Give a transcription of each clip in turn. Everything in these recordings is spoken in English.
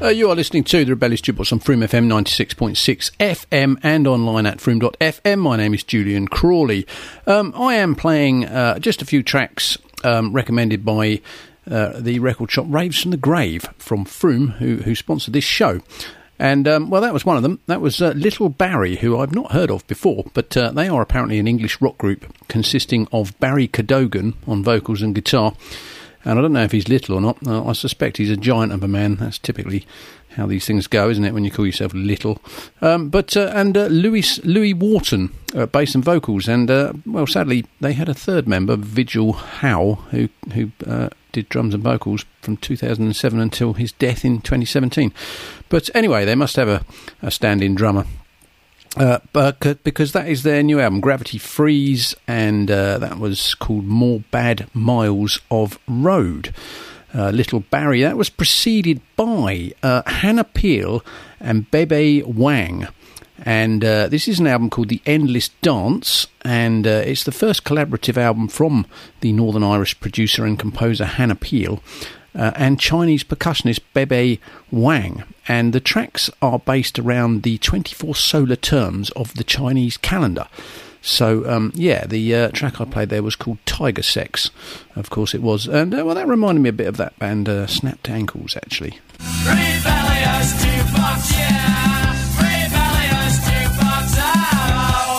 You are listening to The Rebellious Jukebox on Froome FM 96.6 FM and online at froome.fm. My name is Julian Crawley. I am playing just a few tracks recommended by the record shop Raves from the Grave from Froome, who sponsored this show. And, well, that was one of them. That was Little Barry, who I've not heard of before, but they are apparently an English rock group consisting of Barry Cadogan on vocals and guitar. And I don't know if he's little or not. I suspect he's a giant of a man. That's typically how these things go, isn't it, when you call yourself little? And Louis Wharton, bass and vocals. And, well, sadly, they had a third member, Vigil Howe, who did drums and vocals from 2007 until his death in 2017. But anyway, they must have a stand-in drummer. Because that is their new album, Gravity Freeze, and that was called More Bad Miles of Road. Little Barry, that was preceded by Hannah Peel and Bebe Wang. And this is an album called The Endless Dance, and it's the first collaborative album from the Northern Irish producer and composer Hannah Peel and Chinese percussionist Bebe Wang. And the tracks are based around the 24 solar terms of the Chinese calendar. So, the track I played there was called Tiger Sex. Of course it was. And, well, that reminded me a bit of that band Snapped Ankles, actually. Rebellious Jukebox, yeah! Rebellious Jukebox, oh!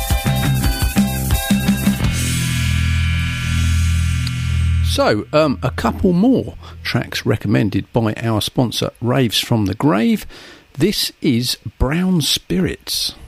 So, a couple more tracks recommended by our sponsor, Raves from the Grave. This is Brown Spirits.